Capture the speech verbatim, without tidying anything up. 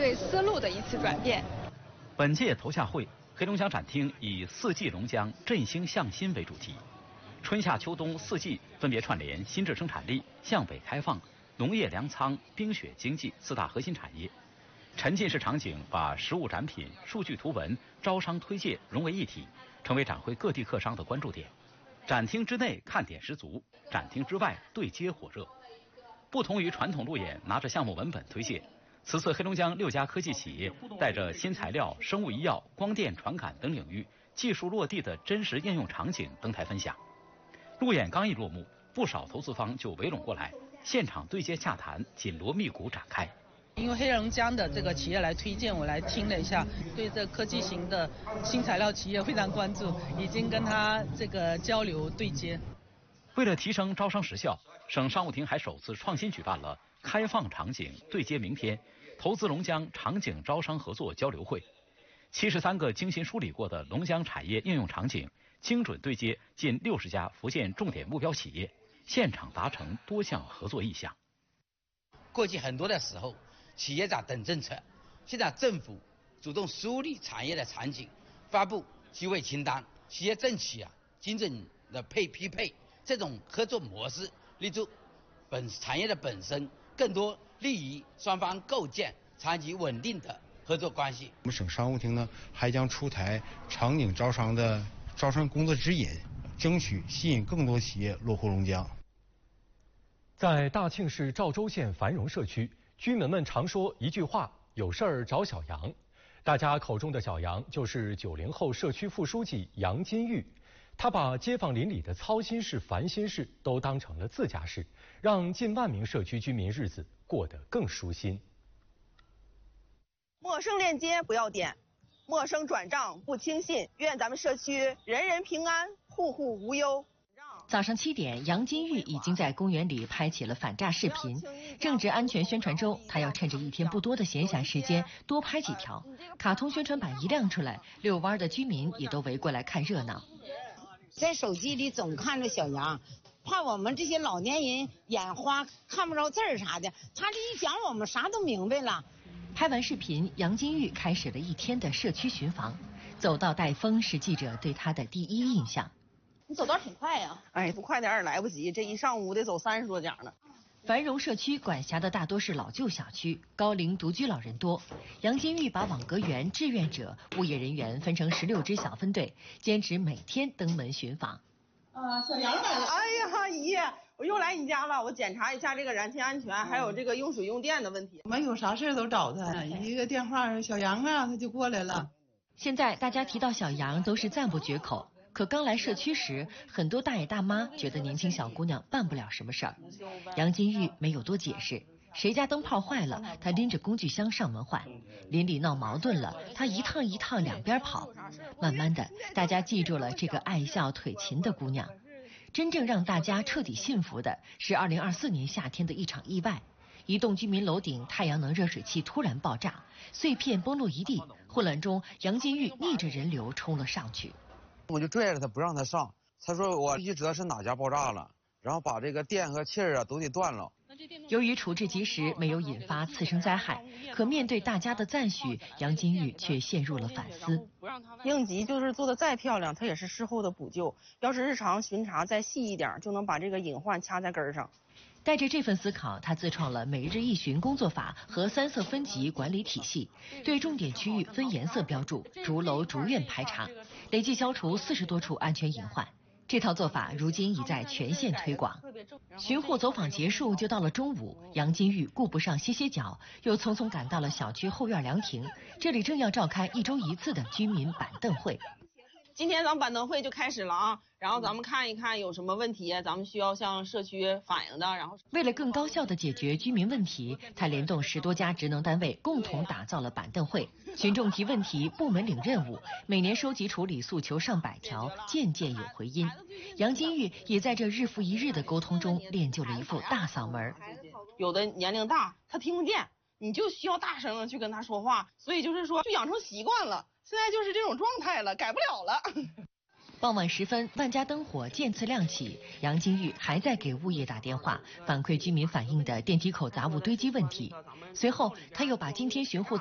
对思路的一次转变。 本届头夏会，黑龙江展厅以四季龙江振兴向新为主题，春夏秋冬四季分别串联新质生产力、向北开放、农业粮仓、冰雪经济四大核心产业。沉浸式场景把实物展品、数据图文、招商推介融为一体，成为展会各地客商的关注点。展厅之内看点十足，展厅之外对接火热。不同于传统路演拿着项目文本推介，此次黑龙江六家科技企业带着新材料、生物医药、光电传感等领域技术落地的真实应用场景登台分享。路演刚一落幕，不少投资方就围拢过来，现场对接洽谈紧锣密鼓展开。 因为黑龙江的这个企业来推荐，我来听了一下，对这科技型的新材料企业非常关注，已经跟他这个交流对接。 为了提升招商实效，省商务厅还首次创新举办了开放场景对接明天投资龙江场景招商合作交流会。七十三个精心梳理过的龙江产业应用场景，精准对接近六十家福建重点目标企业，现场达成多项合作意向。 过去很多的时候，企业在等政策，现在政府主动梳理产业的场景，发布机会清单，企业政企啊精准的配匹配这种合作模式，立足本产业的本身，更多利于双方构建长期稳定的合作关系。 我们省商务厅呢还将出台场景招商的招商工作指引，争取吸引更多企业落户龙江。 在大庆市赵州县繁荣社区，居民们常说一句话：有事儿找小杨。大家口中的小杨就是九零后社区副书记杨金玉，他把街坊邻里的操心事、烦心事都当成了自家事，让近万名社区居民日子过得更舒心。 陌生链接不要点，陌生转账不轻信。愿咱们社区人人平安，户户无忧。 早上七点，杨金玉已经在公园里拍起了反诈视频。正值安全宣传周，他要趁着一天不多的闲暇时间多拍几条。卡通宣传板一亮出来，遛弯的居民也都围过来看热闹。 在手机里总看着小杨，怕我们这些老年人眼花看不着字儿啥的，他这一讲我们啥都明白了。 拍完视频，杨金玉开始了一天的社区巡访。走到带风是记者对他的第一印象。 你走道挺快呀、啊！哎，不快点也来不及，这一上午得走三十多家呢。 繁荣社区管辖的大多是老旧小区，高龄独居老人多。杨金玉把网格员、志愿者、物业人员分成十六支小分队，坚持每天登门巡访。 呃，小杨来了。哎呀，姨，我又来你家了，我检查一下这个燃气安全，还有这个用水用电的问题。 我们有啥事都找他，一个电话，小杨啊，他就过来了。 现在大家提到小杨都是赞不绝口。可刚来社区时，很多大爷大妈觉得年轻小姑娘办不了什么事儿。杨金玉没有多解释，谁家灯泡坏了，他拎着工具箱上门换；邻里闹矛盾了，他一趟一趟两边跑。慢慢的，大家记住了这个爱笑腿勤的姑娘。真正让大家彻底信服的是二零二四年夏天的一场意外。一栋居民楼顶太阳能热水器突然爆炸，碎片崩落一地。混乱中，杨金玉逆着人流冲了上去。 我就拽着他不让他上，他说我必须知道是哪家爆炸了，然后把这个电和气儿啊都得断了。 由于处置及时，没有引发次生灾害，可面对大家的赞许，杨金玉却陷入了反思。 应急就是做的再漂亮，它也是事后的补救。要是日常巡查再细一点，就能把这个隐患掐在根上。 带着这份思考，他自创了每日一巡工作法和三色分级管理体系，对重点区域分颜色标注，逐楼逐院排查，累计消除四十多处安全隐患。这套做法如今已在全县推广。巡护走访结束，就到了中午，杨金玉顾不上歇歇脚，又匆匆赶到了小区后院凉亭，这里正要召开一周一次的居民板凳会。 今天咱们板凳会就开始了啊，然后咱们看一看有什么问题，咱们需要向社区反映的。然后， 为了更高效地解决居民问题，他联动十多家职能单位，共同打造了板凳会。群众提问题，部门领任务，每年收集处理诉求上百条，件件有回音。杨金玉也在这日复一日的沟通中练就了一副大嗓门。 有的年龄大，他听不见，你就需要大声的去跟他说话，所以就是说，就养成习惯了。现在就是这种状态了，改不了了。 傍晚时分，万家灯火渐次亮起，杨金玉还在给物业打电话，反馈居民反映的电梯口杂物堆积问题。随后，他又把今天巡护